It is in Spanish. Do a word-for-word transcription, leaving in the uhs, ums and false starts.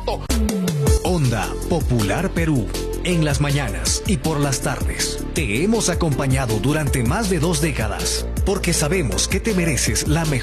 voto. Onda Popular Perú. En las mañanas y por las tardes. Te hemos acompañado durante más de dos décadas, porque sabemos que te mereces la mejor